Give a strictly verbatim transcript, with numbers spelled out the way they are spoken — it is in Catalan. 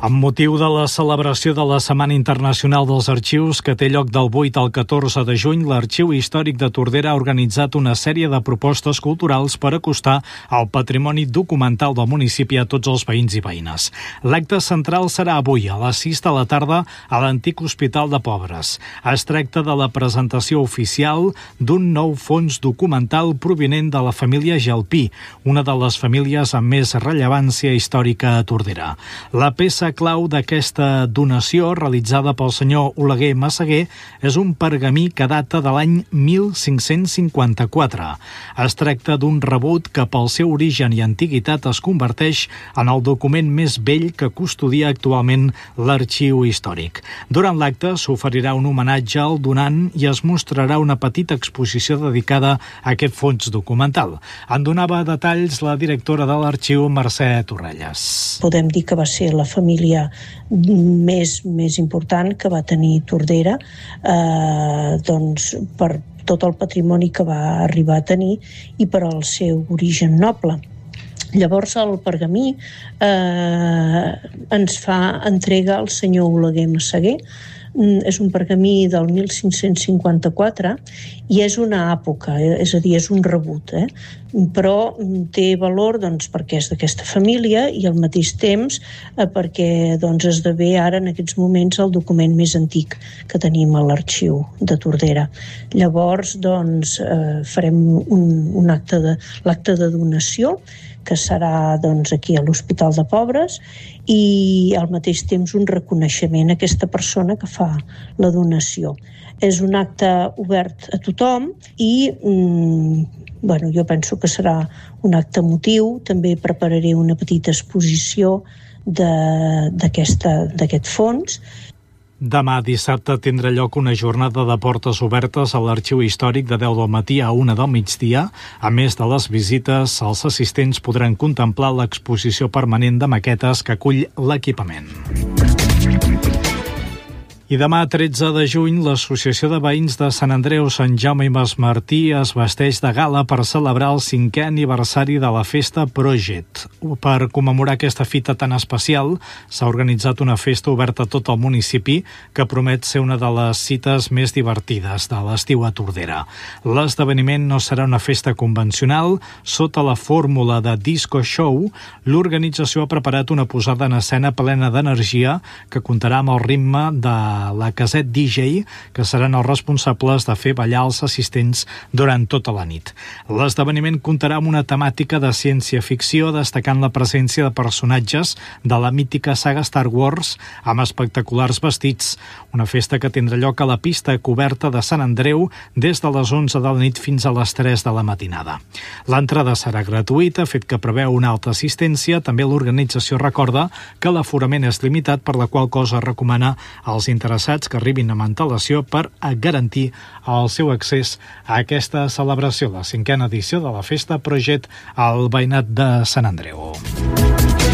Amb motiu de la celebració de la Setmana Internacional dels Arxius, que té lloc del vuit al catorze de juny, l'Arxiu Històric de Tordera ha organitzat una sèrie de propostes culturals per acostar el patrimoni documental del municipi a tots els veïns i veïnes. L'acte central serà avui, a les sis de la tarda, a l'antic Hospital de Pobres. Es tracta de la presentació oficial d'un nou fons documental provinent de la família Gelpí, una de les famílies amb més rellevància històrica a Tordera. La peça clau d'aquesta donació, realitzada pel senyor Oleguer Massaguer, és un pergamí que data de l'any mil cinc-cents cinquanta-quatre. Es tracta d'un rebut que pel seu origen i antiguitat es converteix en el document més vell que custodia actualment l'Arxiu Històric. Durant l'acte s'oferirà un homenatge al donant i es mostrarà una petita exposició dedicada a aquest fons documental. En donava detalls la directora de l'Arxiu, Mercè Torrelles. Podem dir que va ser la família més, més important que va tenir Tordera, eh, doncs per tot el patrimoni que va arribar a tenir i per al seu origen noble. Llavors el pergamí eh, ens fa entrega al senyor Oleguer Massaguer. És un pergamí del mil cinc-cents cinquanta-quatre i és una àpoca, és a dir, és un rebut, eh? Però té valor doncs, perquè és d'aquesta família i al mateix temps eh, perquè doncs, esdevé ara en aquests moments el document més antic que tenim a l'Arxiu de Tordera. Llavors doncs, eh, farem un, un acte de, l'acte de donació que serà doncs, aquí a l'Hospital de Pobres i al mateix temps un reconeixement a aquesta persona que fa la donació. És un acte obert a tothom i mm, bueno, jo penso que serà un acte emotiu. També prepararé una petita exposició de, d'aquesta, d'aquest fons. Demà dissabte tindrà lloc una jornada de portes obertes a l'Arxiu Històric de deu del matí a una del migdia. A més de les visites, els assistents podran contemplar l'exposició permanent de maquetes que acull l'equipament. I demà, tretze de juny, l'Associació de Veïns de Sant Andreu, Sant Jaume i Masmartí es vesteix de gala per celebrar el cinquè aniversari de la festa Proget. Per commemorar aquesta fita tan especial, s'ha organitzat una festa oberta a tot el municipi que promet ser una de les cites més divertides de l'estiu a Tordera. L'esdeveniment no serà una festa convencional. Sota la fórmula de disco show, l'organització ha preparat una posada en escena plena d'energia que comptarà amb el ritme de la Caset D J, que seran els responsables de fer ballar els assistents durant tota la nit. L'esdeveniment comptarà amb una temàtica de ciència-ficció, destacant la presència de personatges de la mítica saga Star Wars amb espectaculars vestits. Una festa que tindrà lloc a la pista coberta de Sant Andreu des de les onze de la nit fins a les tres de la matinada. L'entrada serà gratuïta, fet que preveu una alta assistència. També l'organització recorda que l'aforament és limitat, per la qual cosa recomana als interessats que arribin amb antelació per a garantir el seu accés a aquesta celebració, la cinquena edició de la festa Proget al veïnat de Sant Andreu.